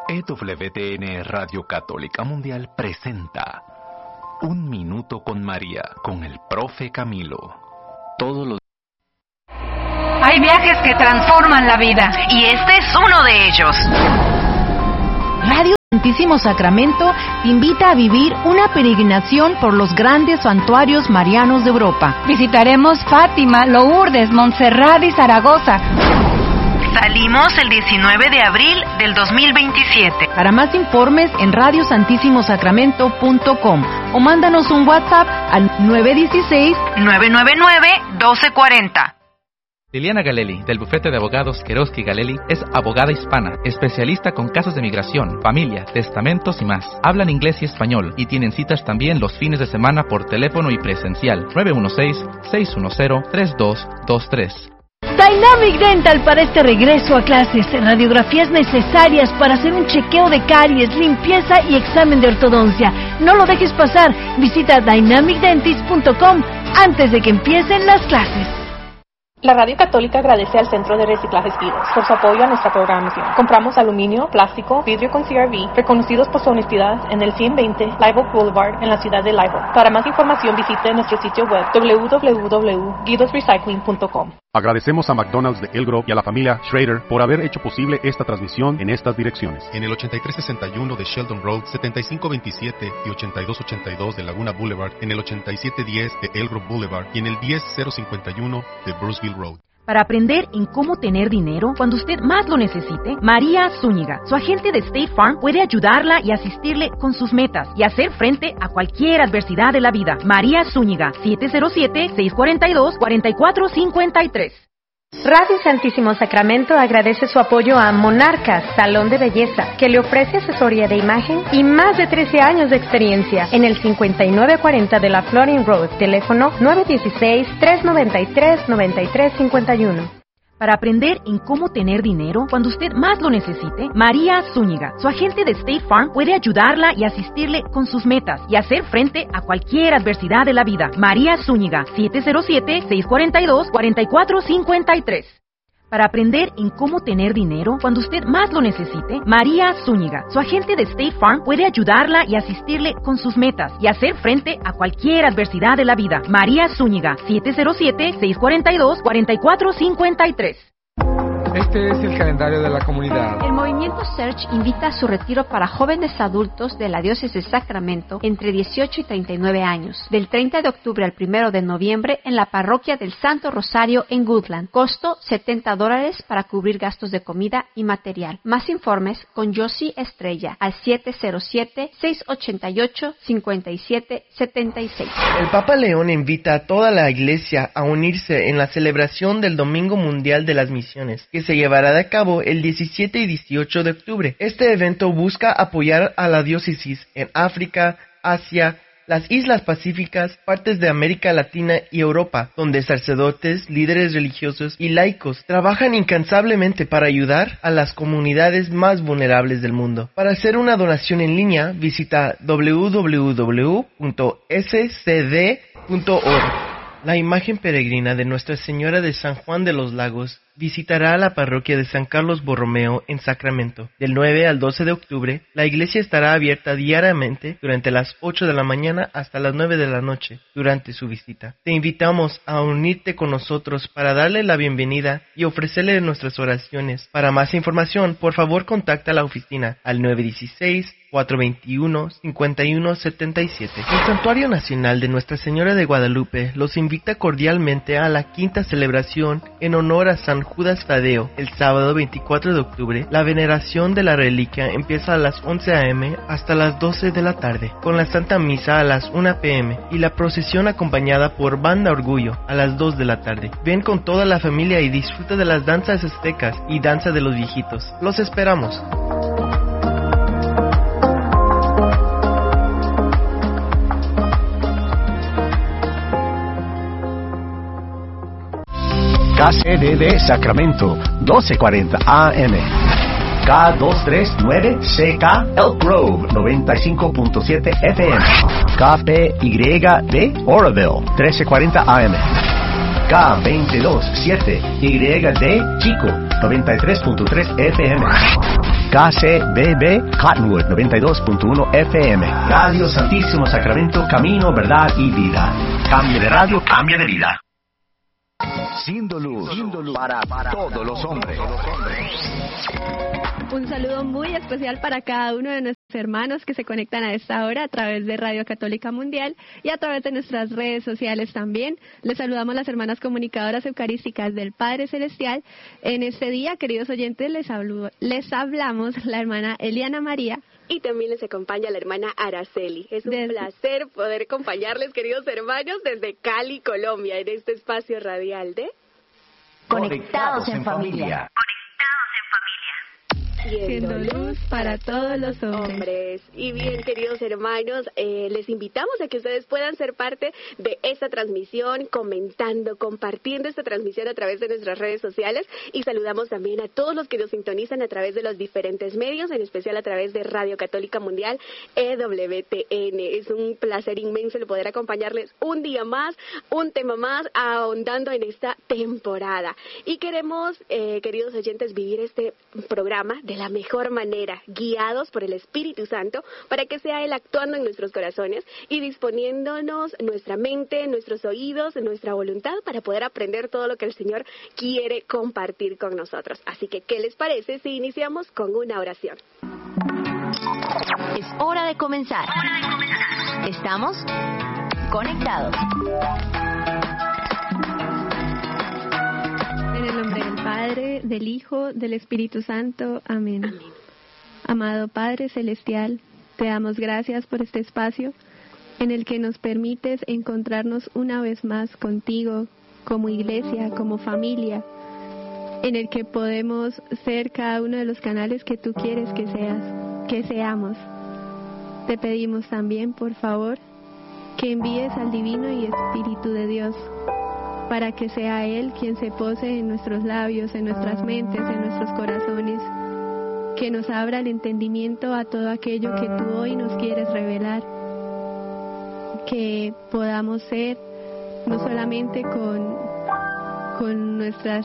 EWTN Radio Católica Mundial presenta Un Minuto con María, con el Profe Camilo. Todos los... Hay viajes que transforman la vida, y este es uno de ellos. Radio Santísimo Sacramento te invita a vivir una peregrinación por los grandes santuarios marianos de Europa. Visitaremos Fátima, Lourdes, Montserrat y Zaragoza. Salimos el 19 de abril del 2027. Para más informes en radiosantissimosacramento.com o mándanos un WhatsApp al 916-999-1240. Liliana Galelli, del bufete de abogados Querosky Galelli, es abogada hispana, especialista con casos de migración, familia, testamentos y más. Hablan inglés y español y tienen citas también los fines de semana por teléfono y presencial. 916-610-3223. Dynamic Dental para este regreso a clases. Radiografías necesarias para hacer un chequeo de caries, limpieza y examen de ortodoncia. No lo dejes pasar. Visita dynamicdentist.com antes de que empiecen las clases. La Radio Católica agradece al Centro de Reciclaje Vidos por su apoyo a nuestra programación. Compramos aluminio, plástico, vidrio con CRV, reconocidos por su honestidad en el 120 Live Oak Boulevard en la ciudad de Live Oak. Para más información visite nuestro sitio web www.guidosrecycling.com. Agradecemos a McDonald's de El Grove y a la familia Schrader por haber hecho posible esta transmisión en estas direcciones. En el 8361 de Sheldon Road, 7527 y 8282 de Laguna Boulevard, en el 8710 de El Grove Boulevard y en el 10051 de Bruceville Road. Para aprender en cómo tener dinero cuando usted más lo necesite, María Zúñiga, su agente de State Farm, puede ayudarla y asistirle con sus metas y hacer frente a cualquier adversidad de la vida. María Zúñiga, 707-642-4453. Radio Santísimo Sacramento agradece su apoyo a Monarcas, Salón de Belleza, que le ofrece asesoría de imagen y más de 13 años de experiencia en el 5940 de la Florin Road, teléfono 916-393-9351. Para aprender en cómo tener dinero cuando usted más lo necesite, María Zúñiga, su agente de State Farm, puede ayudarla y asistirle con sus metas y hacer frente a cualquier adversidad de la vida. María Zúñiga, 707-642-4453. Para aprender en cómo tener dinero cuando usted más lo necesite, María Zúñiga, su agente de State Farm, puede ayudarla y asistirle con sus metas y hacer frente a cualquier adversidad de la vida. María Zúñiga, 707-642-4453. Este es el calendario de la comunidad. El Movimiento Search invita a su retiro para jóvenes adultos de la Diócesis de Sacramento entre 18 y 39 años, del 30 de octubre al 1 de noviembre en la parroquia del Santo Rosario en Woodland. Costo $70 para cubrir gastos de comida y material. Más informes con Josie Estrella al 707-688-5776. El Papa León invita a toda la Iglesia a unirse en la celebración del Domingo Mundial de las Misiones, que se llevará a cabo el 17 y 18 de octubre. Este evento busca apoyar a la diócesis en África, Asia, las Islas Pacíficas, partes de América Latina y Europa, donde sacerdotes, líderes religiosos y laicos trabajan incansablemente para ayudar a las comunidades más vulnerables del mundo. Para hacer una donación en línea, visita www.scd.org. La imagen peregrina de Nuestra Señora de San Juan de los Lagos visitará a la parroquia de San Carlos Borromeo en Sacramento. Del 9 al 12 de octubre, la iglesia estará abierta diariamente durante las 8 de la mañana hasta las 9 de la noche durante su visita. Te invitamos a unirte con nosotros para darle la bienvenida y ofrecerle nuestras oraciones. Para más información, por favor contacta a la oficina al 916-421-5177. El Santuario Nacional de Nuestra Señora de Guadalupe los invita cordialmente a la quinta celebración en honor a San Judas Tadeo. El sábado 24 de octubre, la veneración de la reliquia empieza a las 11 a.m. hasta las 12 de la tarde, con la Santa Misa a las 1 p.m. y la procesión acompañada por Banda Orgullo a las 2 de la tarde. Ven con toda la familia y disfruta de las danzas aztecas y danza de los viejitos. Los esperamos. KCDD Sacramento, 1240 AM. K239CK Elk Grove, 95.7 FM. KPYD Oroville, 1340 AM. K227YD Chico, 93.3 FM. KCBB Cottonwood 92.1 FM. Radio Santísimo Sacramento, camino, verdad y vida. Cambio de radio, cambio de vida. Siendo luz para todos los hombres. Un saludo muy especial para cada uno de nuestros hermanos que se conectan a esta hora a través de Radio Católica Mundial y a través de nuestras redes sociales también. Les saludamos las hermanas comunicadoras eucarísticas del Padre Celestial. En este día, queridos oyentes, les hablamos la hermana Eliana María. Y también les acompaña la hermana Araceli. Es un placer poder acompañarles, queridos hermanos, desde Cali, Colombia, en este espacio radial de Conectados en Familia. Siendo luz para todos los hombres. Y bien, queridos hermanos, les invitamos a que ustedes puedan ser parte de esta transmisión, comentando, compartiendo esta transmisión a través de nuestras redes sociales, y saludamos también a todos los que nos sintonizan a través de los diferentes medios, en especial a través de Radio Católica Mundial, EWTN. Es un placer inmenso el poder acompañarles un día más, un tema más, ahondando en esta temporada. Y queremos, queridos oyentes, vivir este programa de la mejor manera, guiados por el Espíritu Santo, para que sea Él actuando en nuestros corazones y disponiéndonos nuestra mente, nuestros oídos, nuestra voluntad para poder aprender todo lo que el Señor quiere compartir con nosotros. Así que, ¿qué les parece si iniciamos con una oración? Es hora de comenzar. Estamos conectados. En el nombre del Padre, del Hijo, del Espíritu Santo. Amén. Amén. Amado Padre Celestial, te damos gracias por este espacio en el que nos permites encontrarnos una vez más contigo, como iglesia, como familia, en el que podemos ser cada uno de los canales que tú quieres que seamos. Te pedimos también, por favor, que envíes al Divino y Espíritu de Dios, para que sea Él quien se pose en nuestros labios, en nuestras mentes, en nuestros corazones, que nos abra el entendimiento a todo aquello que tú hoy nos quieres revelar, que podamos ser no solamente con nuestras,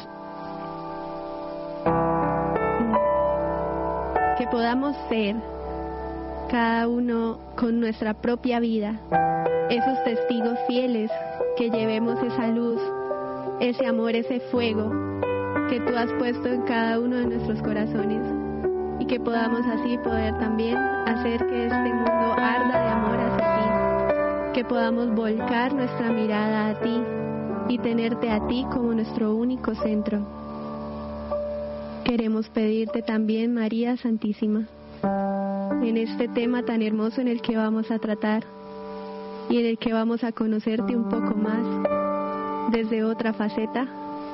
que podamos ser cada uno con nuestra propia vida, esos testigos fieles, que llevemos esa luz, ese amor, ese fuego que tú has puesto en cada uno de nuestros corazones, y que podamos así poder también hacer que este mundo arda de amor hacia ti, que podamos volcar nuestra mirada a ti y tenerte a ti como nuestro único centro. Queremos pedirte también, María Santísima, en este tema tan hermoso en el que vamos a tratar y en el que vamos a conocerte un poco más desde otra faceta,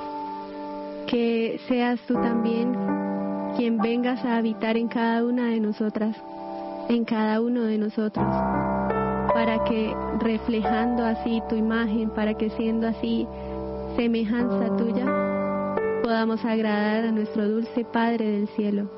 que seas tú también quien vengas a habitar en cada una de nosotras, en cada uno de nosotros, para que reflejando así tu imagen, para que siendo así semejanza tuya, podamos agradar a nuestro dulce Padre del cielo.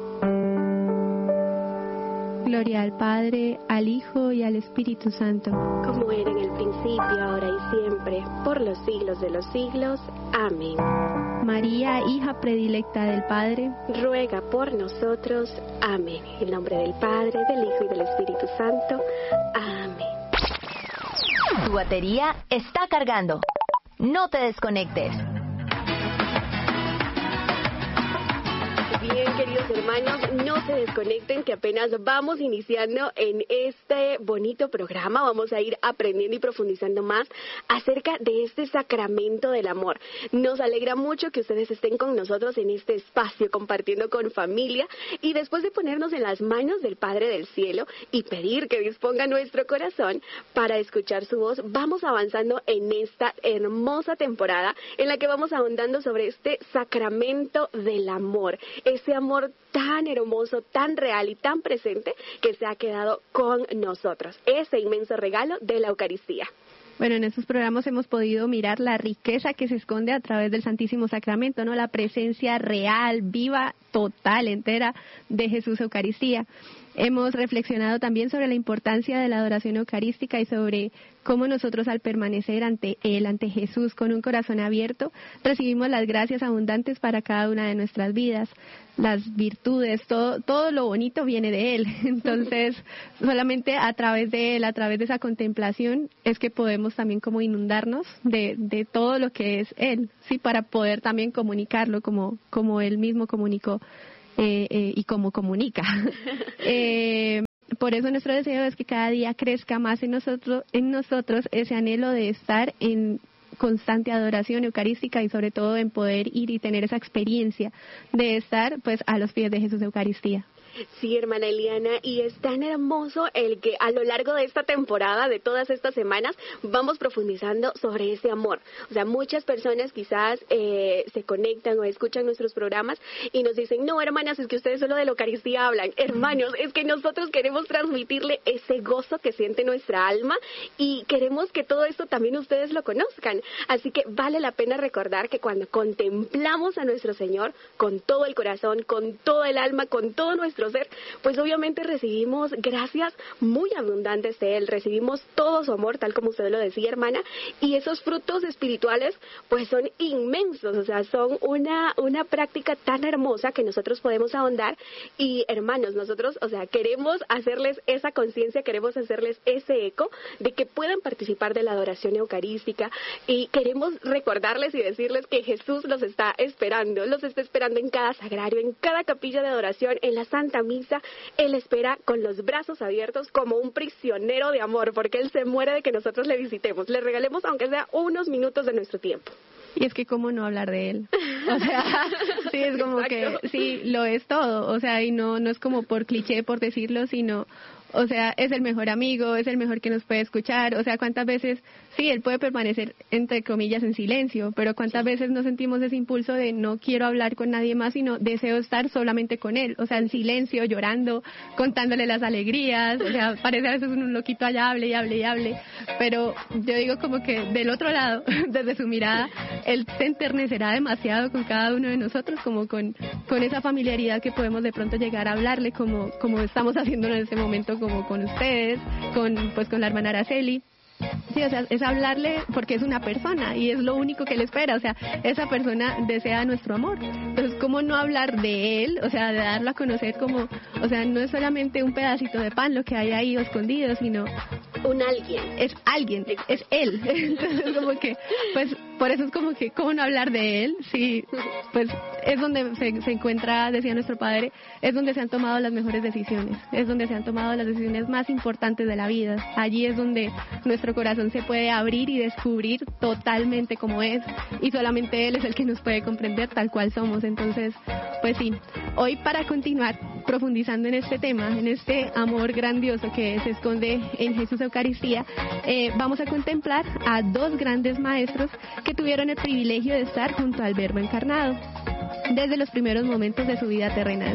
Gloria al Padre, al Hijo y al Espíritu Santo. Como era en el principio, ahora y siempre, por los siglos de los siglos. Amén. María, hija predilecta del Padre, ruega por nosotros. Amén. En nombre del Padre, del Hijo y del Espíritu Santo. Amén. Tu batería está cargando. No te desconectes. Bien, queridos hermanos, no se desconecten, que apenas vamos iniciando en este bonito programa. Vamos a ir aprendiendo y profundizando más acerca de este sacramento del amor. Nos alegra mucho que ustedes estén con nosotros en este espacio, compartiendo con familia, y después de ponernos en las manos del Padre del Cielo y pedir que disponga nuestro corazón para escuchar su voz, vamos avanzando en esta hermosa temporada en la que vamos ahondando sobre este sacramento del amor. Ese amor tan hermoso, tan real y tan presente que se ha quedado con nosotros. Ese inmenso regalo de la Eucaristía. Bueno, en estos programas hemos podido mirar la riqueza que se esconde a través del Santísimo Sacramento, ¿no? La presencia real, viva, total, entera de Jesús Eucaristía. Hemos reflexionado también sobre la importancia de la adoración eucarística y sobre cómo nosotros al permanecer ante Él, ante Jesús, con un corazón abierto, recibimos las gracias abundantes para cada una de nuestras vidas, las virtudes, todo lo bonito viene de Él. Entonces, solamente a través de Él, a través de esa contemplación, es que podemos también como inundarnos de todo lo que es Él, sí, para poder también comunicarlo como Él mismo comunicó. Y como comunica. Por eso nuestro deseo es que cada día crezca más en nosotros ese anhelo de estar en constante adoración eucarística y sobre todo en poder ir y tener esa experiencia de estar pues a los pies de Jesús Eucaristía. Sí, hermana Eliana, y es tan hermoso el que a lo largo de esta temporada, de todas estas semanas, vamos profundizando sobre ese amor. O sea, muchas personas quizás se conectan o escuchan nuestros programas y nos dicen, no, hermanas, es que ustedes solo de la Eucaristía hablan. Hermanos, es que nosotros queremos transmitirle ese gozo que siente nuestra alma y queremos que todo esto también ustedes lo conozcan. Así que vale la pena recordar que cuando contemplamos a nuestro Señor con todo el corazón, con todo el alma, con todo nuestro ser, pues obviamente recibimos gracias muy abundantes de Él, recibimos todo su amor, tal como usted lo decía, hermana, y esos frutos espirituales pues son inmensos, o sea, son una práctica tan hermosa que nosotros podemos ahondar. Y hermanos, nosotros, o sea, queremos hacerles esa conciencia, queremos hacerles ese eco de que puedan participar de la adoración eucarística, y queremos recordarles y decirles que Jesús los está esperando en cada sagrario, en cada capilla de adoración, en la Santa Misa. Él espera con los brazos abiertos como un prisionero de amor, porque Él se muere de que nosotros le visitemos, le regalemos aunque sea unos minutos de nuestro tiempo. Y es que cómo no hablar de Él, o sea, sí, es como Exacto. Que sí, lo es todo, o sea, y no es como por cliché, por decirlo, sino, o sea, es el mejor amigo, es el mejor que nos puede escuchar, o sea, cuántas veces, sí, Él puede permanecer, entre comillas, en silencio, pero cuántas veces no sentimos ese impulso de no quiero hablar con nadie más, sino deseo estar solamente con Él, o sea, en silencio, llorando, contándole las alegrías, o sea, parece a veces un loquito allá, hable y hable y hable, pero yo digo como que del otro lado, desde su mirada, Él se enternecerá demasiado con cada uno de nosotros, como con esa familiaridad que podemos de pronto llegar a hablarle, como estamos haciendo en este momento, como con ustedes, con la hermana Araceli. Sí, o sea, es hablarle porque es una persona y es lo único que le espera, o sea, esa persona desea nuestro amor. Entonces, ¿cómo no hablar de Él? O sea, de darlo a conocer como, o sea, no es solamente un pedacito de pan lo que hay ahí escondido, sino un alguien. Es alguien, es Él. Entonces, como que, pues, por eso es como que, ¿cómo no hablar de Él? Sí, pues, es donde se encuentra, decía nuestro Padre, es donde se han tomado las mejores decisiones, es donde se han tomado las decisiones más importantes de la vida. Allí es donde nuestro corazón se puede abrir y descubrir totalmente como es, y solamente Él es el que nos puede comprender tal cual somos. Entonces, pues sí, hoy para continuar profundizando en este tema, en este amor grandioso que se esconde en Jesús Eucaristía, vamos a contemplar a dos grandes maestros que tuvieron el privilegio de estar junto al Verbo encarnado desde los primeros momentos de su vida terrena.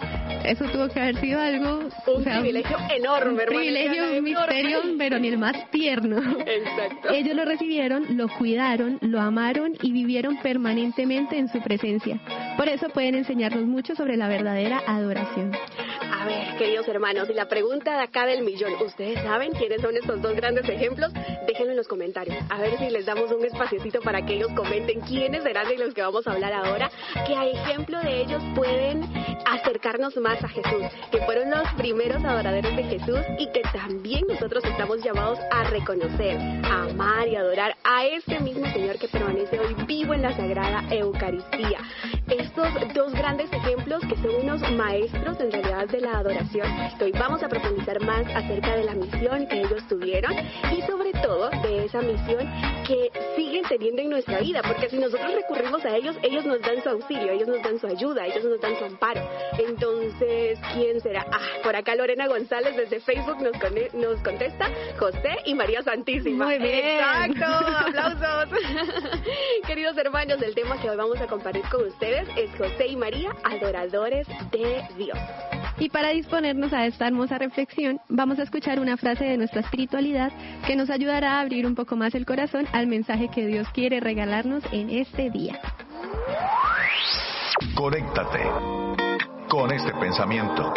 Eso tuvo que haber sido algo, un privilegio enorme, un privilegio, un misterio, pero ni el más tierno. Exacto. Ellos lo recibieron, lo cuidaron, lo amaron y vivieron permanentemente en su presencia. Por eso pueden enseñarnos mucho sobre la verdadera adoración. A ver, queridos hermanos, y la pregunta de acá del millón, ¿ustedes saben quiénes son estos dos grandes ejemplos? Déjenlo en los comentarios, a ver si les damos un espaciecito para que ellos comenten quiénes serán de los que vamos a hablar ahora, que a ejemplo de ellos pueden acercarnos más a Jesús, que fueron los primeros adoradores de Jesús y que también nosotros estamos llamados a reconocer, a amar y adorar a este mismo Señor que permanece hoy vivo en la Sagrada Eucaristía. Estos dos grandes ejemplos que son unos maestros en realidad de la adoración, que hoy vamos a profundizar más acerca de la misión que ellos tuvieron y sobre todo de esa misión que siguen teniendo en nuestra vida, porque si nosotros recurrimos a ellos, ellos nos dan su auxilio, ellos nos dan su ayuda, ellos nos dan su amparo. Entonces, ¿quién será? Por acá Lorena González desde Facebook nos contesta, José y María Santísima. Muy bien. Exacto, aplausos. Queridos hermanos, el tema que hoy vamos a compartir con ustedes es José y María, adoradores de Dios. Y para disponernos a esta hermosa reflexión, vamos a escuchar una frase de nuestra espiritualidad que nos ayudará a abrir un poco más el corazón al mensaje que Dios quiere regalarnos en este día. Conéctate con este pensamiento.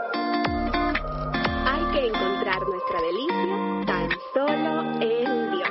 Hay que encontrar nuestra delicia tan solo en Dios.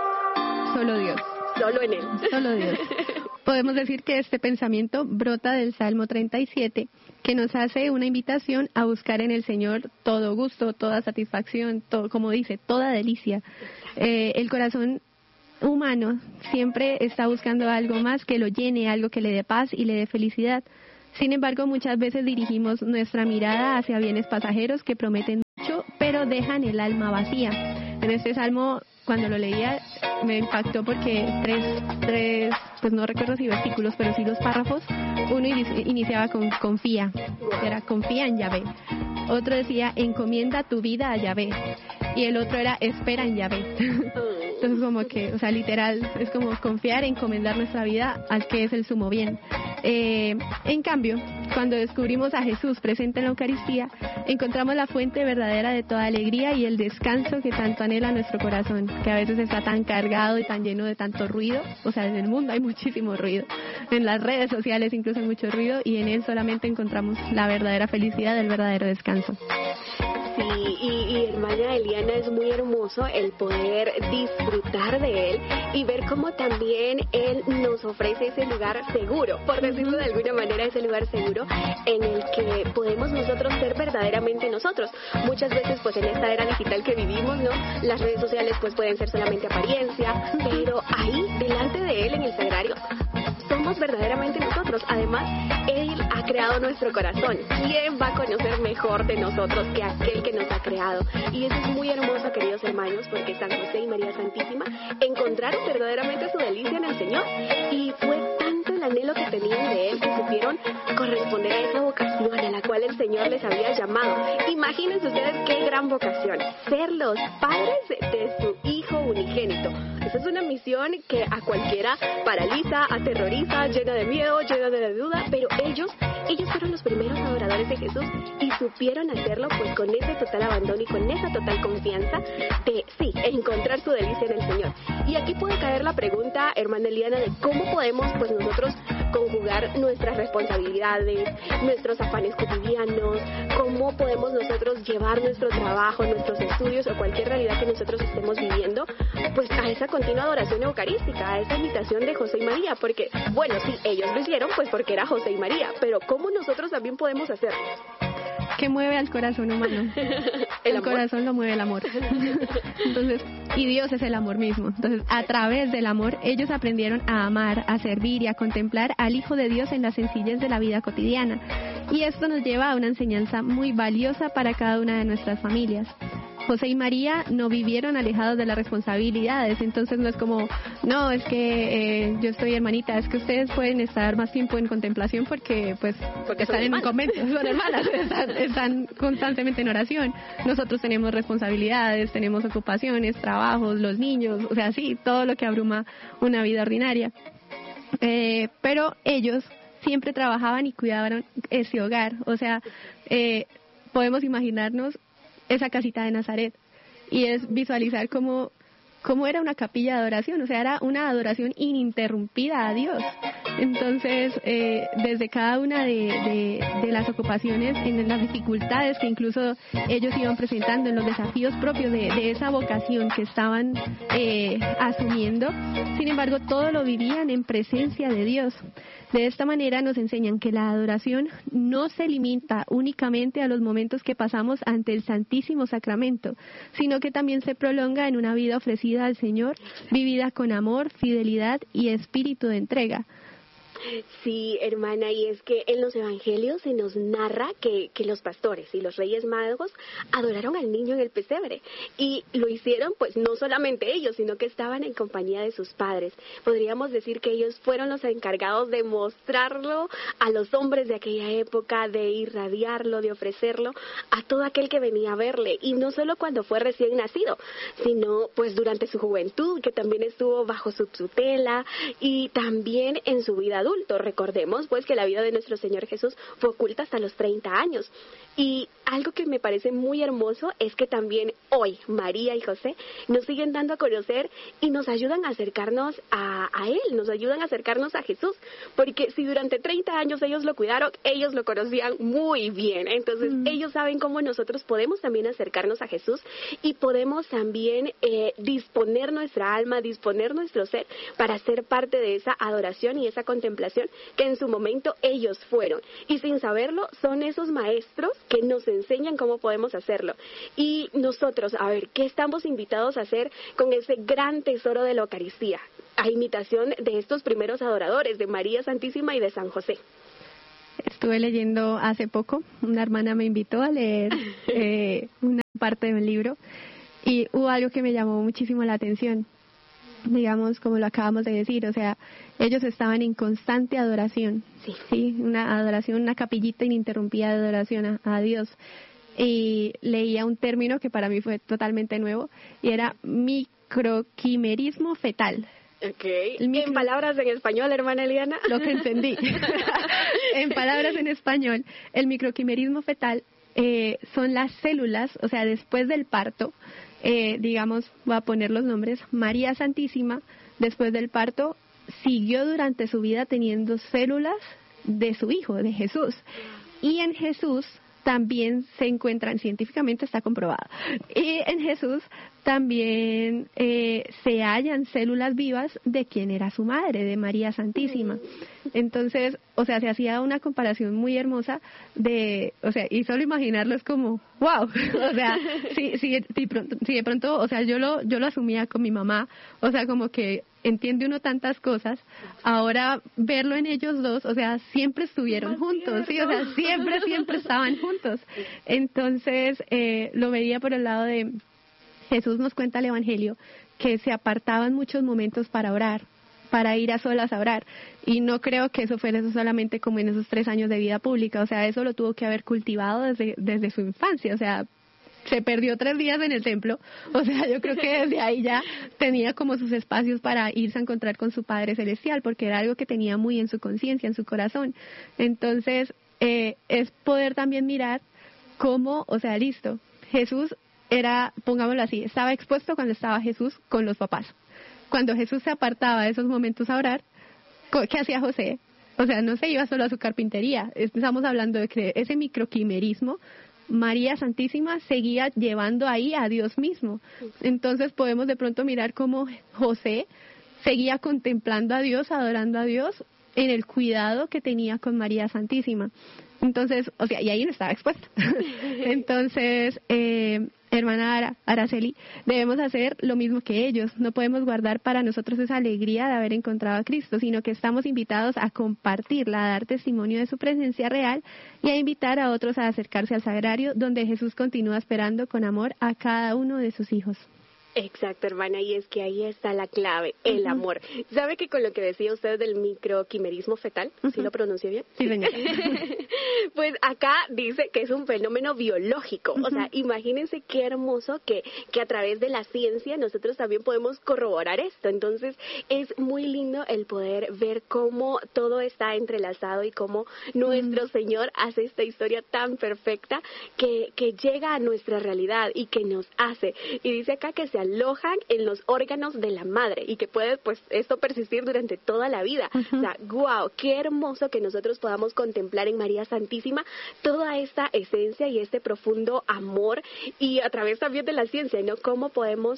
Solo Dios. Solo en Él. Solo Dios. Podemos decir que este pensamiento brota del Salmo 37, que nos hace una invitación a buscar en el Señor todo gusto, toda satisfacción, todo, como dice, toda delicia. El corazón humano siempre está buscando algo más que lo llene, algo que le dé paz y le dé felicidad. Sin embargo, muchas veces dirigimos nuestra mirada hacia bienes pasajeros que prometen mucho, pero dejan el alma vacía. En este salmo, cuando lo leía, me impactó porque tres, pues no recuerdo si versículos, pero sí los párrafos. Uno iniciaba con confía, era confía en Yahvé. Otro decía encomienda tu vida a Yahvé. Y el otro era espera en Yahvé. Entonces como que, o sea, literal, es como confiar, encomendar nuestra vida al que es el sumo bien. En cambio, cuando descubrimos a Jesús presente en la Eucaristía, encontramos la fuente verdadera de toda alegría y el descanso que tanto anhela nuestro corazón, que a veces está tan cargado y tan lleno de tanto ruido. O sea, en el mundo hay muchísimo ruido, en las redes sociales incluso hay mucho ruido, y en Él solamente encontramos la verdadera felicidad, el verdadero descanso. Sí, y hermana Eliana, es muy hermoso el poder disfrutar de Él y ver cómo también Él nos ofrece ese lugar seguro, por decirlo de alguna manera, ese lugar seguro en el que podemos nosotros ser verdaderamente nosotros. Muchas veces, pues en esta era digital que vivimos, ¿no? Las redes sociales pues pueden ser solamente apariencia, pero ahí, delante de Él en el sagrario, somos verdaderamente nosotros. Además, Él ha creado nuestro corazón. ¿Quién va a conocer mejor de nosotros que aquel que nos ha creado? Y eso es muy hermoso, queridos hermanos, porque San José y María Santísima encontraron verdaderamente su delicia en el Señor. Y fue tanto el anhelo que tenían de Él que supieron corresponder a esa vocación a la cual el Señor les había llamado. Imagínense ustedes qué gran vocación, ser los padres de su Hijo unigénito. Esa es una misión que a cualquiera paraliza, aterroriza, llena de miedo, llena de duda, pero ellos fueron los primeros adoradores de Jesús y supieron hacerlo pues con ese total abandono y con esa total confianza de, sí, encontrar su delicia en el Señor. Y aquí puede caer la pregunta, hermana Eliana, de cómo podemos pues nosotros conjugar nuestras responsabilidades, nuestros afanes cotidianos, cómo podemos nosotros llevar nuestro trabajo, nuestros estudios o cualquier realidad que nosotros estemos viviendo, pues a esa continua adoración eucarística, a esa imitación de José y María, porque, bueno, sí, ellos lo hicieron pues porque era José y María, pero ¿cómo nosotros también podemos hacerlo? ¿Qué mueve al corazón humano? El corazón lo mueve el amor. Entonces, y Dios es el amor mismo. Entonces, a través del amor, ellos aprendieron a amar, a servir y a contemplar al Hijo de Dios en la sencillez de la vida cotidiana. Y esto nos lleva a una enseñanza muy valiosa para cada una de nuestras familias. José y María no vivieron alejados de las responsabilidades, entonces no es como, no, es que yo estoy hermanita, es que ustedes pueden estar más tiempo en contemplación porque están en un convento, son hermanas, están constantemente en oración. Nosotros tenemos responsabilidades, tenemos ocupaciones, trabajos, los niños, o sea, sí, todo lo que abruma una vida ordinaria. Pero ellos siempre trabajaban y cuidaban ese hogar, o sea, podemos imaginarnos esa casita de Nazaret y es visualizar cómo era una capilla de adoración, o sea, era una adoración ininterrumpida a Dios. Entonces, desde cada una de las ocupaciones, en las dificultades que incluso ellos iban presentando, en los desafíos propios de esa vocación que estaban asumiendo, sin embargo, todo lo vivían en presencia de Dios. De esta manera nos enseñan que la adoración no se limita únicamente a los momentos que pasamos ante el Santísimo Sacramento, sino que también se prolonga en una vida ofrecida al Señor, vivida con amor, fidelidad y espíritu de entrega. Sí, hermana, y es que en los evangelios se nos narra que los pastores y los reyes magos adoraron al niño en el pesebre, y lo hicieron pues no solamente ellos, sino que estaban en compañía de sus padres. Podríamos decir que ellos fueron los encargados de mostrarlo a los hombres de aquella época, de irradiarlo, de ofrecerlo a todo aquel que venía a verle, y no solo cuando fue recién nacido, sino pues durante su juventud, que también estuvo bajo su tutela, y también en su vida adulta. adulto. Recordemos pues que la vida de nuestro Señor Jesús fue oculta hasta los 30 años. Y algo que me parece muy hermoso es que también hoy María y José nos siguen dando a conocer y nos ayudan a acercarnos a Él, nos ayudan a acercarnos a Jesús, porque si durante 30 años ellos lo cuidaron, ellos lo conocían muy bien. Entonces ellos saben cómo nosotros podemos también acercarnos a Jesús y podemos también disponer nuestra alma, disponer nuestro ser para ser parte de esa adoración y esa contemplación que en su momento ellos fueron. Y sin saberlo, son esos maestros que nos enseñan cómo podemos hacerlo. Y nosotros, a ver, ¿qué estamos invitados a hacer con ese gran tesoro de la Eucaristía? A imitación de estos primeros adoradores, de María Santísima y de San José. Estuve leyendo hace poco, una hermana me invitó a leer una parte de un libro y hubo algo que me llamó muchísimo la atención. Digamos, como lo acabamos de decir, o sea, ellos estaban en constante adoración, sí, una adoración, una capillita ininterrumpida de adoración a Dios. Y leía un término que para mí fue totalmente nuevo y era microquimerismo fetal. Okay. En palabras en español, hermana Eliana. Lo que entendí. En palabras en español, el microquimerismo fetal son las células, o sea, después del parto, digamos, voy a poner los nombres, María Santísima, después del parto, siguió durante su vida teniendo células de su hijo, de Jesús. Y en Jesús también se encuentran, científicamente está comprobado, y en Jesús también se hallan células vivas de quien era su madre, de María Santísima. Entonces, o sea, se hacía una comparación muy hermosa de, o sea, y solo imaginarlo es como, wow, o sea, si de pronto, o sea, yo lo asumía con mi mamá, o sea, como que entiende uno tantas cosas, ahora verlo en ellos dos, o sea, siempre estuvieron juntos, sí, o sea, siempre estaban juntos. Entonces, lo veía por el lado de Jesús. Nos cuenta el Evangelio que se apartaban muchos momentos para orar, para ir a solas a orar, y no creo que eso fuera eso solamente como en esos 3 años de vida pública, o sea, eso lo tuvo que haber cultivado desde su infancia, o sea, se perdió 3 días en el templo, o sea, yo creo que desde ahí ya tenía como sus espacios para irse a encontrar con su Padre Celestial, porque era algo que tenía muy en su conciencia, en su corazón. Entonces, es poder también mirar cómo, o sea, listo, Jesús era, pongámoslo así, estaba expuesto cuando estaba Jesús con los papás. Cuando Jesús se apartaba de esos momentos a orar, ¿qué hacía José? O sea, no se iba solo a su carpintería. Estamos hablando de que ese microquimerismo, María Santísima seguía llevando ahí a Dios mismo. Entonces podemos de pronto mirar cómo José seguía contemplando a Dios, adorando a Dios en el cuidado que tenía con María Santísima. Entonces, o sea, y ahí no estaba expuesto. Entonces, hermana Araceli, debemos hacer lo mismo que ellos. No podemos guardar para nosotros esa alegría de haber encontrado a Cristo, sino que estamos invitados a compartirla, a dar testimonio de su presencia real y a invitar a otros a acercarse al sagrario, donde Jesús continúa esperando con amor a cada uno de sus hijos. Exacto, hermana, y es que ahí está la clave, el amor. ¿Sabe que con lo que decía usted del microquimerismo fetal, ¿sí lo pronunció bien? Sí, señora. Pues acá dice que es un fenómeno biológico, o sea, imagínense qué hermoso que a través de la ciencia nosotros también podemos corroborar esto. Entonces, es muy lindo el poder ver cómo todo está entrelazado y cómo nuestro Señor hace esta historia tan perfecta que llega a nuestra realidad y que nos hace. Y dice acá que se alojan en los órganos de la madre y que puede pues esto persistir durante toda la vida. O sea, wow, qué hermoso que nosotros podamos contemplar en María Santísima toda esta esencia y este profundo amor, y a través también de la ciencia, ¿no? Cómo podemos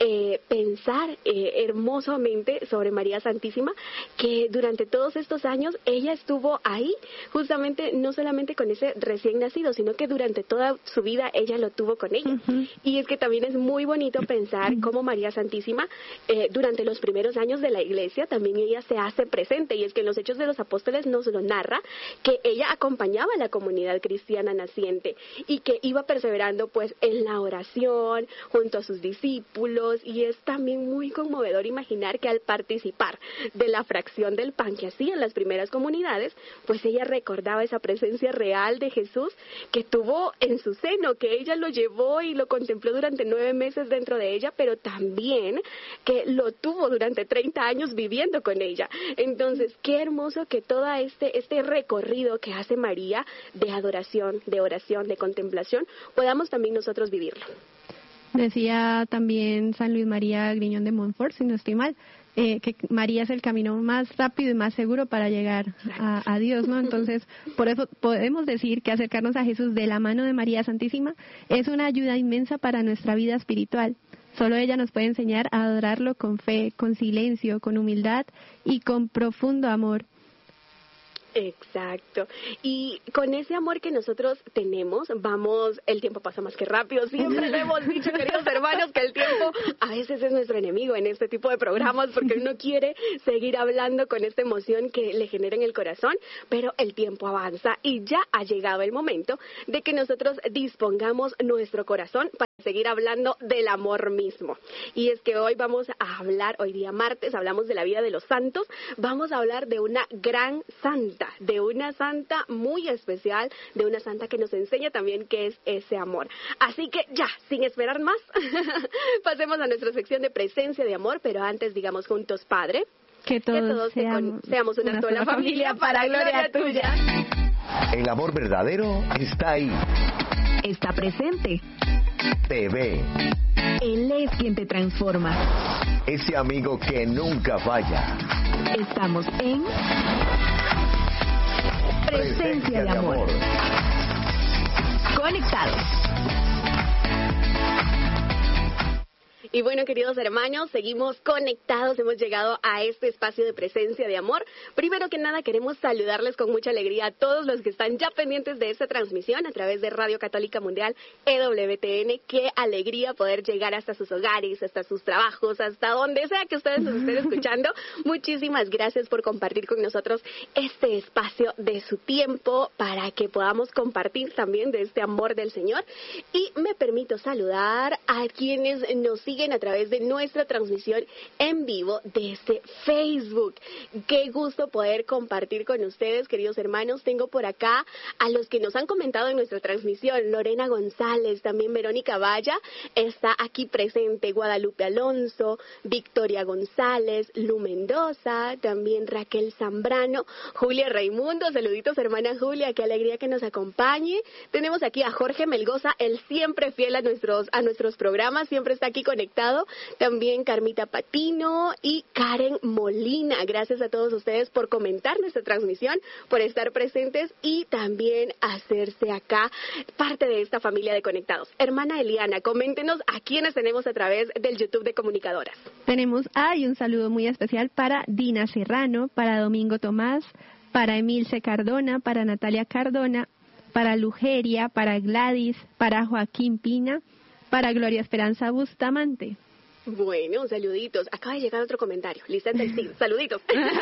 pensar hermosamente sobre María Santísima, que durante todos estos años ella estuvo ahí, justamente no solamente con ese recién nacido, sino que durante toda su vida ella lo tuvo con ella. Y es que también es muy bonito pensar cómo María Santísima durante los primeros años de la Iglesia también ella se hace presente, y es que en los Hechos de los Apóstoles nos lo narra que ella acompañaba a la comunidad cristiana naciente y que iba perseverando pues en la oración junto a sus discípulos, y es también muy conmovedor imaginar que al participar de la fracción del pan que hacían las primeras comunidades, pues ella recordaba esa presencia real de Jesús que tuvo en su seno, que ella lo llevó y lo contempló durante 9 meses dentro de ella, ella, pero también que lo tuvo durante 30 años viviendo con ella. Entonces, qué hermoso que todo este recorrido que hace María de adoración, de oración, de contemplación, podamos también nosotros vivirlo. Decía también San Luis María Griñón de Montfort, si no estoy mal, que María es el camino más rápido y más seguro para llegar a Dios, ¿no? Entonces, por eso podemos decir que acercarnos a Jesús de la mano de María Santísima es una ayuda inmensa para nuestra vida espiritual. Solo ella nos puede enseñar a adorarlo con fe, con silencio, con humildad y con profundo amor. Exacto. Y con ese amor que nosotros tenemos, el tiempo pasa más que rápido. Siempre lo hemos dicho, queridos hermanos, que el tiempo a veces es nuestro enemigo en este tipo de programas porque uno quiere seguir hablando con esta emoción que le genera en el corazón, pero el tiempo avanza y ya ha llegado el momento de que nosotros dispongamos nuestro corazón para seguir hablando del amor mismo. Y es que hoy vamos a hablar, hoy día martes, hablamos de la vida de los santos, vamos a hablar de una gran santa, de una santa muy especial, de una santa que nos enseña también qué es ese amor. Así que ya, sin esperar más, pasemos a nuestra sección de presencia de amor, pero antes digamos juntos, Padre, que todos seamos una sola familia para gloria tuya. El amor verdadero está ahí. Está presente. Te ve. Él es quien te transforma. Ese amigo que nunca falla. Estamos en Presencia de Amor. Conectados. Y bueno, queridos hermanos, seguimos conectados, hemos llegado a este espacio de presencia de amor. Primero que nada, queremos saludarles con mucha alegría a todos los que están ya pendientes de esta transmisión a través de Radio Católica Mundial, EWTN. Qué alegría poder llegar hasta sus hogares, hasta sus trabajos, hasta donde sea que ustedes nos estén escuchando. Muchísimas gracias por compartir con nosotros este espacio de su tiempo para que podamos compartir también de este amor del Señor. Y me permito saludar a quienes nos siguen a través de nuestra transmisión en vivo desde Facebook. Qué gusto poder compartir con ustedes, queridos hermanos. Tengo por acá a los que nos han comentado en nuestra transmisión: Lorena González, también Verónica Valla, está aquí presente, Guadalupe Alonso, Victoria González, Lu Mendoza, también Raquel Zambrano, Julia Raimundo, saluditos hermana Julia, qué alegría que nos acompañe. Tenemos aquí a Jorge Melgoza, él siempre fiel a nuestros programas, siempre está aquí conectado. También Carmita Patino y Karen Molina. Gracias a todos ustedes por comentar nuestra transmisión, por estar presentes y también hacerse acá parte de esta familia de conectados. Hermana Eliana, coméntenos a quiénes tenemos a través del YouTube de Comunicadoras. Tenemos un saludo muy especial para Dina Serrano, para Domingo Tomás, para Emilce Cardona, para Natalia Cardona, para Lugeria, para Gladys, para Joaquín Pina, para Gloria Esperanza Bustamante. Bueno, saluditos. Acaba de llegar otro comentario. Lisette del Cid, saluditos.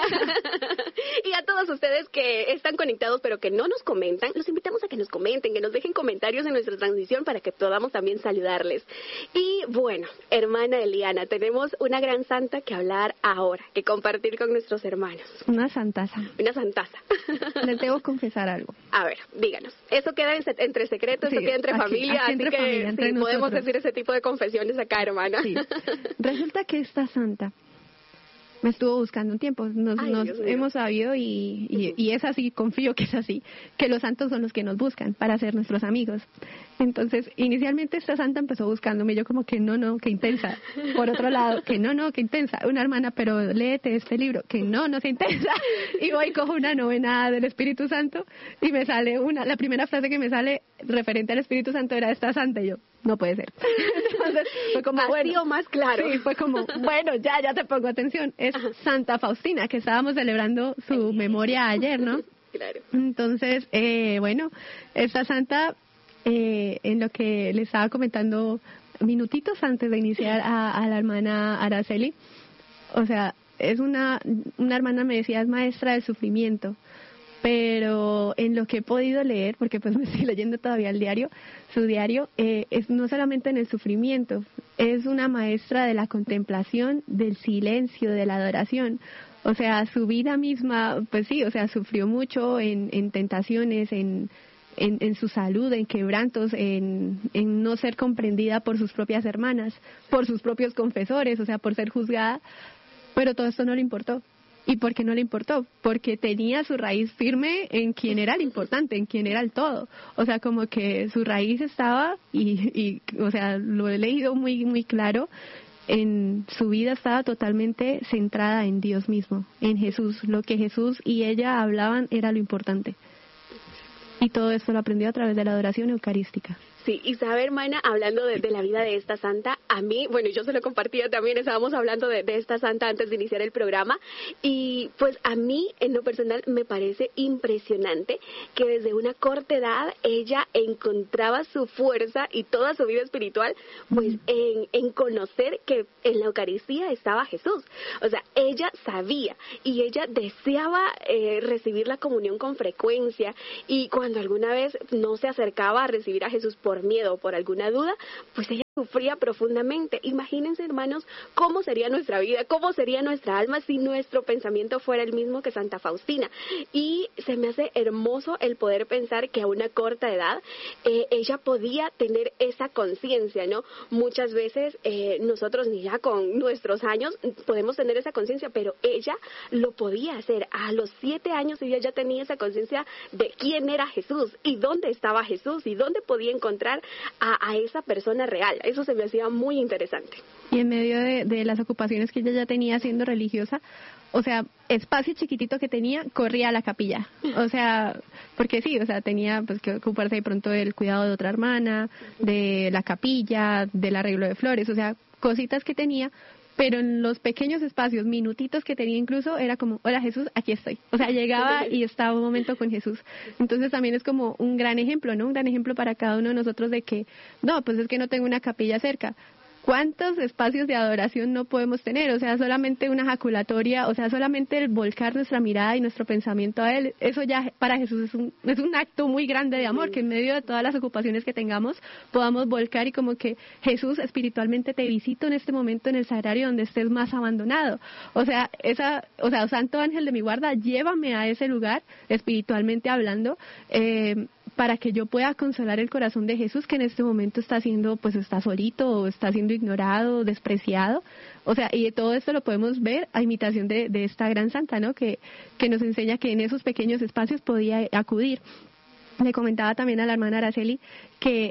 Y a todos ustedes que están conectados pero que no nos comentan, los invitamos a que nos comenten, que nos dejen comentarios en nuestra transmisión para que podamos también saludarles. Y bueno, hermana Eliana, tenemos una gran santa que hablar ahora, que compartir con nuestros hermanos. Una santaza. Una santaza. Les debo confesar algo. A ver, díganos. Eso queda entre secretos, sí, eso queda entre familia, aquí así que sí, podemos decir ese tipo de confesiones acá, hermana. Sí. Resulta que esta santa me estuvo buscando un tiempo, nos hemos sabido y es así, confío que es así, que los santos son los que nos buscan para ser nuestros amigos. Entonces, inicialmente esta santa empezó buscándome, yo como que no, qué intensa. Por otro lado, que no, qué intensa. Una hermana, pero léete este libro, que no sea intensa. Y voy, cojo una novena del Espíritu Santo y me sale la primera frase que me sale referente al Espíritu Santo era esta santa, y yo, no puede ser. Entonces, fue como, bueno, más claro. Sí, fue como, bueno, ya te pongo atención. Es Santa Faustina, que estábamos celebrando su memoria ayer, ¿no? Claro. Entonces, bueno, esta santa, en lo que le estaba comentando minutitos antes de iniciar a la hermana Araceli, o sea, es una hermana, me decía, es maestra del sufrimiento. Pero en lo que he podido leer, porque pues me estoy leyendo todavía su diario, es no solamente en el sufrimiento, es una maestra de la contemplación, del silencio, de la adoración. O sea, su vida misma, pues sí, o sea, sufrió mucho en tentaciones, en en su salud, en quebrantos, en no ser comprendida por sus propias hermanas, por sus propios confesores, o sea, por ser juzgada, pero todo esto no le importó. ¿Y por qué no le importó? Porque tenía su raíz firme en quien era el importante, en quien era el todo. O sea, como que su raíz estaba, y o sea, lo he leído muy, muy claro, en su vida estaba totalmente centrada en Dios mismo, en Jesús. Lo que Jesús y ella hablaban era lo importante. Y todo esto lo aprendió a través de la adoración eucarística. Sí, y sabe, hermana, hablando de la vida de esta santa, a mí, bueno, yo se lo compartía también, estábamos hablando de esta santa antes de iniciar el programa, y pues a mí, en lo personal, me parece impresionante que desde una corta edad ella encontraba su fuerza y toda su vida espiritual, pues en conocer que en la Eucaristía estaba Jesús. O sea, ella sabía y ella deseaba recibir la comunión con frecuencia, y cuando alguna vez no se acercaba a recibir a Jesús por miedo o por alguna duda, pues ella sufría profundamente. Imagínense, hermanos, cómo sería nuestra vida, cómo sería nuestra alma si nuestro pensamiento fuera el mismo que Santa Faustina. Y se me hace hermoso el poder pensar que a una corta edad ella podía tener esa conciencia, ¿no? Muchas veces nosotros ni ya con nuestros años podemos tener esa conciencia, pero ella lo podía hacer. A los 7 años ella ya tenía esa conciencia de quién era Jesús y dónde estaba Jesús y dónde podía encontrar a esa persona real. Eso se me hacía muy interesante. Y en medio de las ocupaciones que ella ya tenía siendo religiosa, o sea, espacio chiquitito que tenía, corría a la capilla. O sea, porque sí, o sea, tenía pues que ocuparse de pronto del cuidado de otra hermana, de la capilla, del arreglo de flores, o sea, cositas que tenía. Pero en los pequeños espacios, minutitos que tenía incluso, era como, hola Jesús, aquí estoy. O sea, llegaba y estaba un momento con Jesús. Entonces también es como un gran ejemplo, ¿no? Un gran ejemplo para cada uno de nosotros de que, no, pues es que no tengo una capilla cerca. ¿Cuántos espacios de adoración no podemos tener? O sea, solamente una jaculatoria, o sea, solamente el volcar nuestra mirada y nuestro pensamiento a Él, eso ya para Jesús es un acto muy grande de amor, que en medio de todas las ocupaciones que tengamos podamos volcar y como que Jesús, espiritualmente te visito en este momento en el sagrario donde estés más abandonado. O sea, Santo Ángel de mi guarda, llévame a ese lugar, espiritualmente hablando, para que yo pueda consolar el corazón de Jesús, que en este momento está solito, o está siendo ignorado, despreciado. O sea, y todo esto lo podemos ver a imitación de esta gran santa, ¿no? Que nos enseña que en esos pequeños espacios podía acudir. Le comentaba también a la hermana Araceli que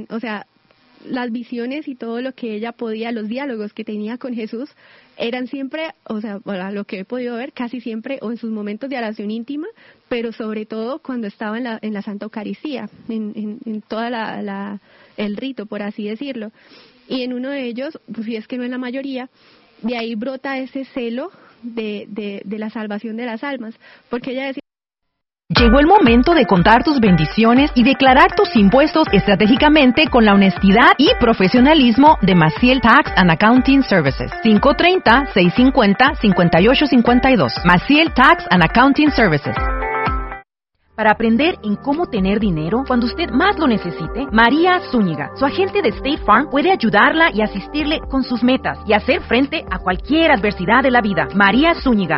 las visiones y todo lo que ella podía, los diálogos que tenía con Jesús, eran siempre, o sea, lo que he podido ver, casi siempre, o en sus momentos de oración íntima, pero sobre todo cuando estaba en la Santa Eucaristía, en toda el rito, por así decirlo. Y en uno de ellos, pues si es que no en la mayoría, de ahí brota ese celo de la salvación de las almas, porque ella decía: llegó el momento de contar tus bendiciones y declarar tus impuestos estratégicamente con la honestidad y profesionalismo de Maciel Tax and Accounting Services. 530-650-5852. Maciel Tax and Accounting Services. Para aprender en cómo tener dinero cuando usted más lo necesite, María Zúñiga, su agente de State Farm, puede ayudarla y asistirle con sus metas y hacer frente a cualquier adversidad de la vida. María Zúñiga,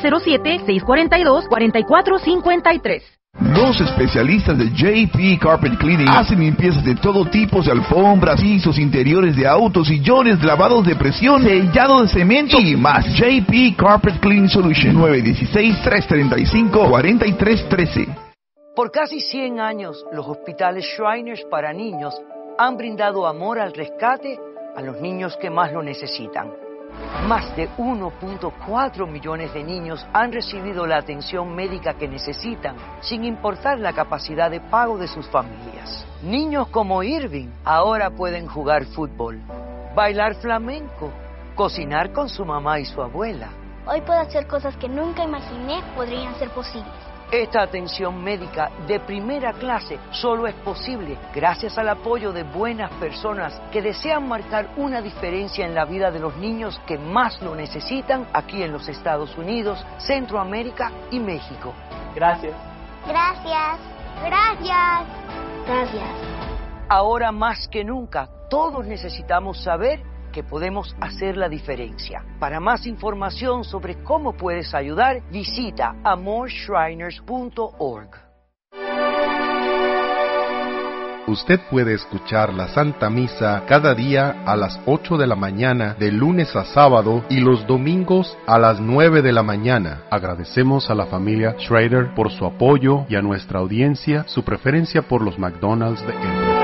707-642-4453. Los especialistas de JP Carpet Cleaning hacen limpiezas de todo tipo de alfombras, pisos, interiores de autos, sillones, lavados de presión, sellado de cemento y más. JP Carpet Cleaning Solution, 916-335-4313. Por casi 100 años, los hospitales Shriners para niños han brindado amor al rescate a los niños que más lo necesitan. Más de 1.4 millones de niños han recibido la atención médica que necesitan, sin importar la capacidad de pago de sus familias. Niños como Irving ahora pueden jugar fútbol, bailar flamenco, cocinar con su mamá y su abuela. Hoy puedo hacer cosas que nunca imaginé podrían ser posibles. Esta atención médica de primera clase solo es posible gracias al apoyo de buenas personas que desean marcar una diferencia en la vida de los niños que más lo necesitan aquí en los Estados Unidos, Centroamérica y México. Gracias. Gracias. Gracias. Gracias. Ahora más que nunca, todos necesitamos saber que podemos hacer la diferencia. Para más información sobre cómo puedes ayudar, visita amorshriners.org. Usted puede escuchar la Santa Misa cada día a las 8 de la mañana, de lunes a sábado, y los domingos a las 9 de la mañana. Agradecemos a la familia Schrader por su apoyo y a nuestra audiencia su preferencia por los McDonald's de Elbrook.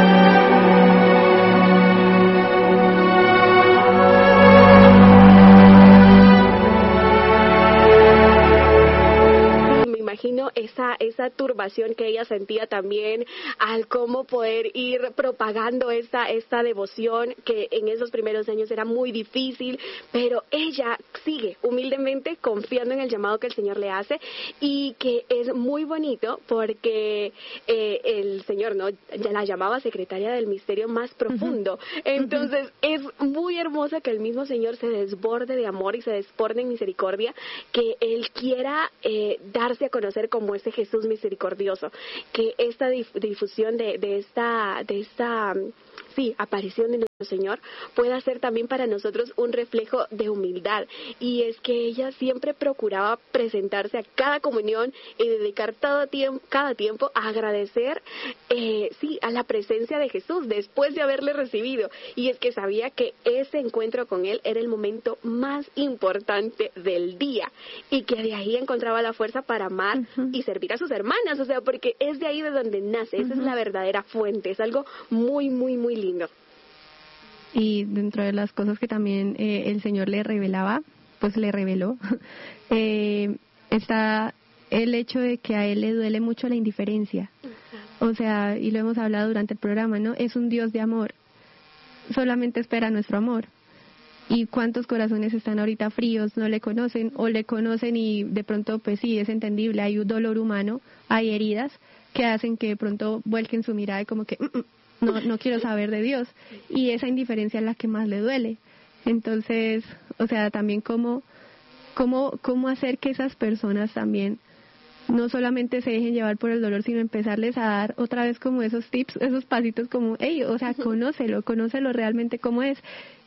Imagino esa turbación que ella sentía también al cómo poder ir propagando esta devoción que en esos primeros años era muy difícil, pero ella sigue humildemente confiando en el llamado que el Señor le hace, y que es muy bonito porque el Señor ya la llamaba secretaria del misterio más profundo. Entonces es muy hermoso que el mismo Señor se desborde de amor y se desborde en misericordia, que Él quiera darse a conocer como ese Jesús misericordioso, que esta difusión de esta aparición de nuestro Señor pueda ser también para nosotros un reflejo de humildad. Y es que ella siempre procuraba presentarse a cada comunión y dedicar cada tiempo a agradecer a la presencia de Jesús después de haberle recibido. Y es que sabía que ese encuentro con Él era el momento más importante del día, y que de ahí encontraba la fuerza para amar y servir a sus hermanas, o sea, porque es de ahí de donde nace, esa es la verdadera fuente, es algo muy, muy, muy lindo. Y dentro de las cosas que también el Señor le revelaba, pues le reveló, está el hecho de que a Él le duele mucho la indiferencia. O sea, y lo hemos hablado durante el programa, ¿no? Es un Dios de amor, solamente espera nuestro amor. ¿Y cuántos corazones están ahorita fríos, no le conocen, o le conocen y de pronto, pues sí, es entendible, hay un dolor humano, hay heridas que hacen que de pronto vuelquen su mirada y como que no quiero saber de Dios, y esa indiferencia es la que más le duele. Entonces, o sea, también cómo hacer que esas personas también no solamente se dejen llevar por el dolor, sino empezarles a dar otra vez como esos tips, esos pasitos como, hey, o sea, conócelo realmente cómo es.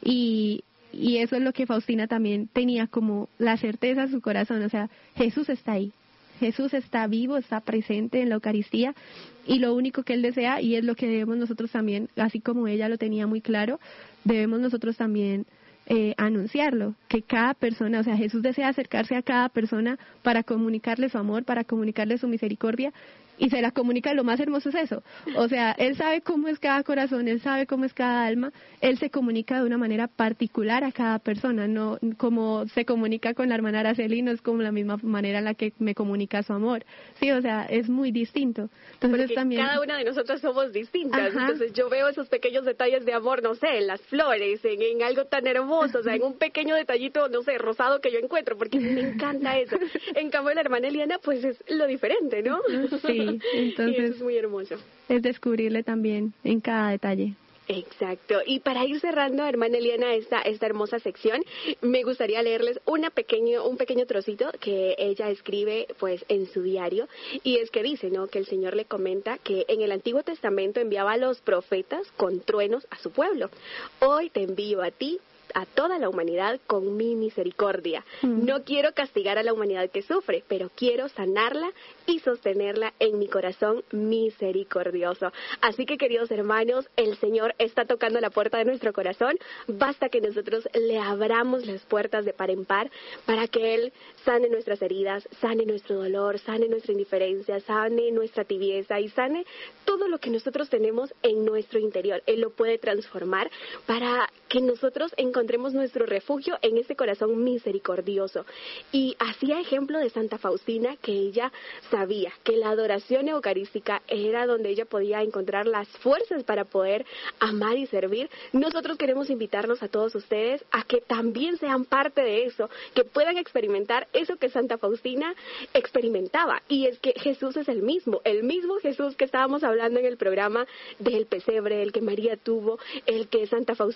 Y eso es lo que Faustina también tenía como la certeza en su corazón, o sea, Jesús está ahí. Jesús está vivo, está presente en la Eucaristía, y lo único que Él desea, y es lo que debemos nosotros también, así como ella lo tenía muy claro, debemos nosotros también anunciarlo, que cada persona, o sea, Jesús desea acercarse a cada persona para comunicarle su amor, para comunicarle su misericordia, y se la comunica. Lo más hermoso es eso, o sea, Él sabe cómo es cada corazón, Él sabe cómo es cada alma, Él se comunica de una manera particular a cada persona, no como se comunica con la hermana Araceli, no es como la misma manera en la que me comunica su amor, sí, o sea, es muy distinto. Entonces porque también cada una de nosotras somos distintas. Entonces yo veo esos pequeños detalles de amor, no sé, en las flores, en algo tan hermoso, o sea, en un pequeño detallito, no sé, rosado que yo encuentro, porque me encanta eso. En cambio la hermana Eliana, pues es lo diferente, ¿no? Sí. Entonces, y eso es muy hermoso. Es descubrirle también en cada detalle. Exacto. Y para ir cerrando, hermana Eliana, esta hermosa sección, me gustaría leerles un pequeño trocito que ella escribe pues en su diario, y es que dice, ¿no?, que el Señor le comenta que en el Antiguo Testamento enviaba a los profetas con truenos a su pueblo. Hoy te envío a ti, a toda la humanidad, con mi misericordia. No quiero castigar a la humanidad que sufre, pero quiero sanarla y sostenerla en mi corazón misericordioso. Así que, queridos hermanos, el Señor está tocando la puerta de nuestro corazón. Basta que nosotros le abramos las puertas de par en par para que Él sane nuestras heridas, sane nuestro dolor, sane nuestra indiferencia, sane nuestra tibieza y sane todo lo que nosotros tenemos en nuestro interior. Él lo puede transformar para que nosotros encontremos nuestro refugio en este corazón misericordioso. Y hacía ejemplo de Santa Faustina, que ella sabía que la adoración eucarística era donde ella podía encontrar las fuerzas para poder amar y servir. Nosotros queremos invitarlos a todos ustedes a que también sean parte de eso, que puedan experimentar eso que Santa Faustina experimentaba. Y es que Jesús es el mismo Jesús que estábamos hablando en el programa del pesebre, el que María tuvo, el que Santa Faustina se le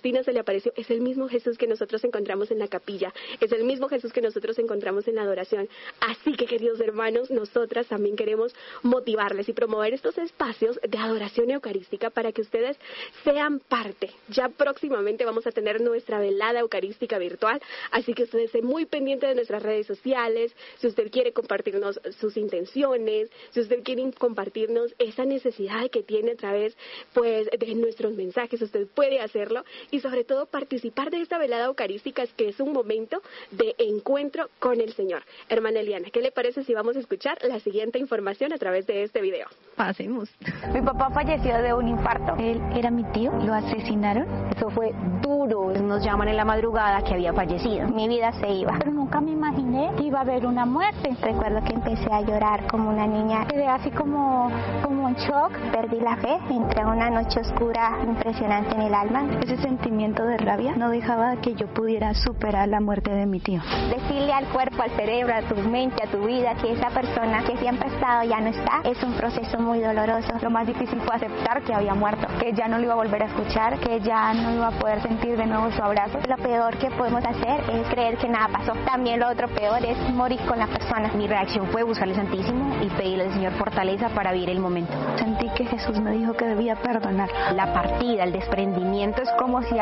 apareció es el mismo Jesús que nosotros encontramos en la capilla, es el mismo Jesús que nosotros encontramos en la adoración. Así que, queridos hermanos, nosotras también queremos motivarles y promover estos espacios de adoración eucarística para que ustedes sean parte. Ya próximamente vamos a tener nuestra velada eucarística virtual, así que ustedes estén muy pendientes de nuestras redes sociales. Si usted quiere compartirnos sus intenciones, si usted quiere compartirnos esa necesidad que tiene a través pues de nuestros mensajes, usted puede hacerlo, y sobre todo participar de esta velada eucarística, que es un momento de encuentro con el Señor. Hermana Eliana, ¿qué le parece si vamos a escuchar la siguiente información a través de este video? Pasemos. Mi papá falleció de un infarto. Él era mi tío, lo asesinaron. Eso fue duro. Nos llaman en la madrugada que había fallecido. Mi vida se iba. Pero nunca me imaginé que iba a haber una muerte. Recuerdo que empecé a llorar como una niña. Quedé así como en shock. Perdí la fe. Entré a una noche oscura impresionante en el alma. Ese sentimiento de rabia no dejaba que yo pudiera superar la muerte de mi tío. Decirle al cuerpo, al cerebro, a tu mente, a tu vida, que esa persona que siempre ha estado ya no está, es un proceso muy doloroso. Lo más difícil fue aceptar que había muerto, que ya no lo iba a volver a escuchar, que ya no iba a poder sentir de nuevo su abrazo. Lo peor que podemos hacer es creer que nada pasó. También lo otro peor es morir con la persona. Mi reacción fue buscarle al Santísimo y pedirle al Señor fortaleza para vivir el momento. Sentí que Jesús me dijo que debía perdonar. La partida, el desprendimiento es como si